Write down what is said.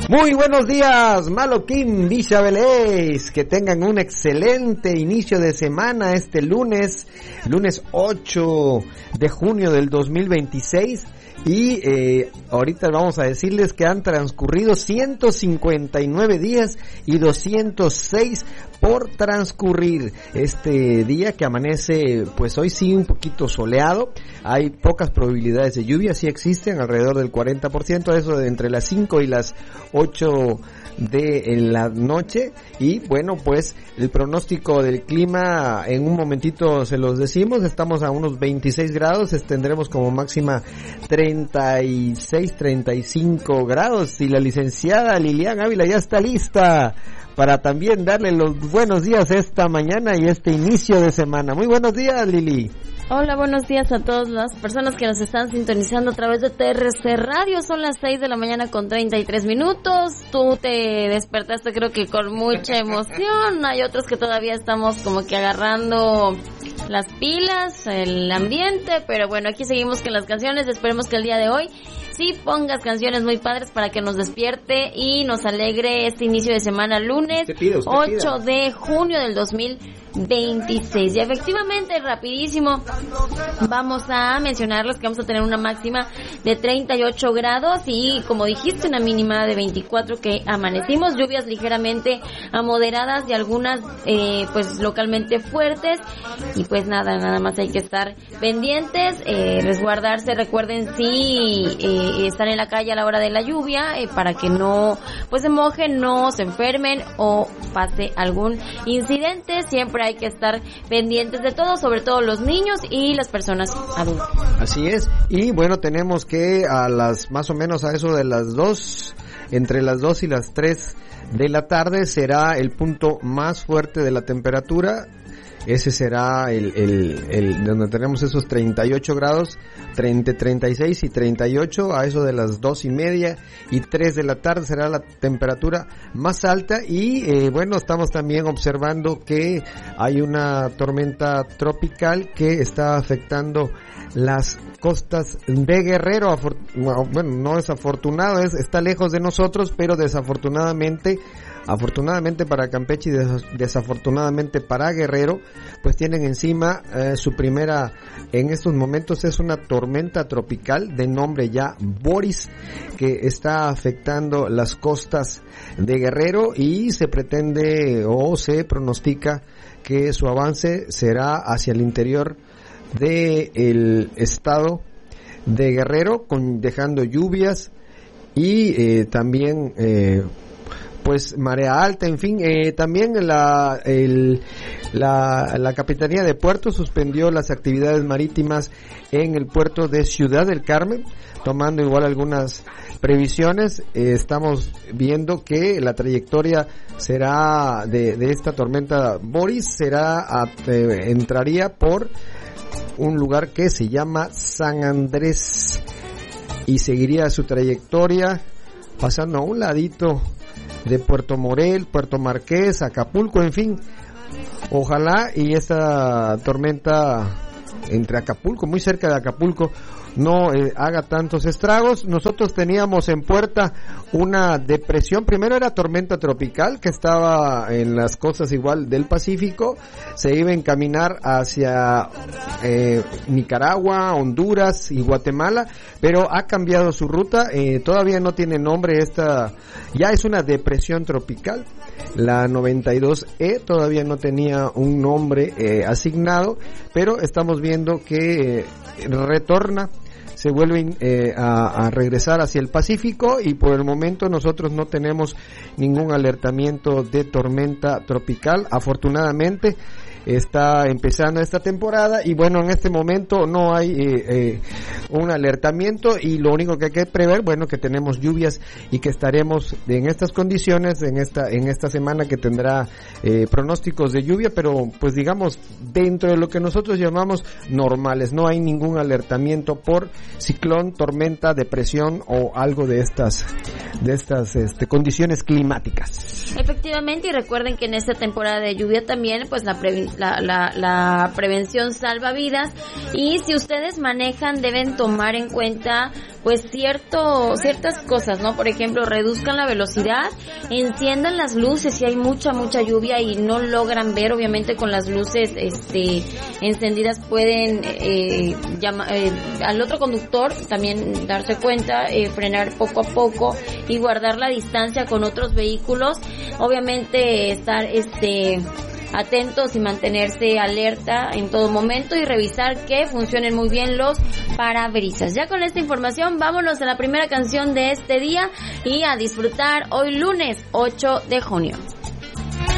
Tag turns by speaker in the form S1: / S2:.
S1: Muy buenos días, Maloquín, Villa Velez, que tengan un excelente inicio de semana este lunes 8 de junio del 2026 y ahorita vamos a decirles que han transcurrido 159 días y 206 por transcurrir este día que amanece, pues hoy sí un poquito soleado, hay pocas probabilidades de lluvia, sí existen alrededor del 40%, eso de entre las 5 y las 8 de la noche. Y bueno, pues el pronóstico del clima en un momentito se los decimos, estamos a unos 26 grados, tendremos como máxima 36, 35 grados y la licenciada Lilian Ávila ya está lista para también darle los buenos días esta mañana y este inicio de semana. Muy buenos días, Lili.
S2: Hola, buenos días a todas las personas que nos están sintonizando a través de TRC Radio. Son las 6 de la mañana con 33 minutos. Tú te despertaste creo que con mucha emoción. Hay otros que todavía estamos como que agarrando las pilas, el ambiente. Pero bueno, aquí seguimos con las canciones. Esperemos que el día de hoy sí pongas canciones muy padres para que nos despierte y nos alegre este inicio de semana lunes 8 de junio del 2026. Y efectivamente, rapidísimo, vamos a mencionarles que vamos a tener una máxima de 38 grados y, como dijiste, una mínima de 24 que amanecimos. Lluvias ligeramente a moderadas y algunas pues localmente fuertes. Y pues nada más hay que estar pendientes, resguardarse. Recuerden si están en la calle a la hora de la lluvia, para que no pues se mojen, no se enfermen o pase algún incidente. Siempre hay que estar pendientes de todo, sobre todo los niños y las personas adultas.
S1: Así es. Y bueno, tenemos que a las más o menos a eso de las 2, entre las 2 y las 3 de la tarde será el punto más fuerte de la temperatura. Ese será el donde tenemos esos 38 grados, entre 36 y 38, a eso de las 2:30 y 3 de la tarde será la temperatura más alta. Y bueno, estamos también observando que hay una tormenta tropical que está afectando las costas de Guerrero. Bueno, no es afortunado, está lejos de nosotros, pero desafortunadamente para Campeche y desafortunadamente para Guerrero, pues tienen encima su primera, en estos momentos es una tormenta tropical de nombre ya Boris, que está afectando las costas de Guerrero y se pretende o se pronostica que su avance será hacia el interior del estado de Guerrero, dejando lluvias y también pues marea alta, en fin. También la Capitanía de Puertos suspendió las actividades marítimas en el puerto de Ciudad del Carmen, tomando igual algunas previsiones. Estamos viendo que la trayectoria será de esta tormenta Boris entraría por un lugar que se llama San Andrés y seguiría su trayectoria pasando a un ladito de Puerto Morel, Puerto Marqués, Acapulco, en fin. Ojalá y esta tormenta entre Acapulco, muy cerca de Acapulco, no haga tantos estragos. Nosotros teníamos en puerta una depresión, primero era tormenta tropical que estaba en las costas igual del Pacífico, se iba a encaminar hacia Nicaragua, Honduras y Guatemala, pero ha cambiado su ruta, todavía no tiene nombre ya es una depresión tropical. La 92E todavía no tenía un nombre asignado, pero estamos viendo que retorna, se vuelven a regresar hacia el Pacífico y por el momento nosotros no tenemos ningún alertamiento de tormenta tropical. Afortunadamente está empezando esta temporada y bueno, en este momento no hay un alertamiento y lo único que hay que prever, bueno, que tenemos lluvias y que estaremos en estas condiciones en esta semana que tendrá pronósticos de lluvia, pero pues digamos dentro de lo que nosotros llamamos normales. No hay ningún alertamiento por ciclón, tormenta, depresión o algo de estas condiciones climáticas.
S2: Efectivamente, y recuerden que en esta temporada de lluvia también pues la prevención salva vidas, y si ustedes manejan deben tomar en cuenta pues ciertas cosas, ¿no? Por ejemplo, reduzcan la velocidad, enciendan las luces si hay mucha lluvia y no logran ver, obviamente con las luces encendidas pueden al otro conductor también darse cuenta, frenar poco a poco y guardar la distancia con otros vehículos, obviamente estar atentos y mantenerse alerta en todo momento y revisar que funcionen muy bien los parabrisas. Ya con esta información vámonos a la primera canción de este día y a disfrutar hoy lunes 8 de junio.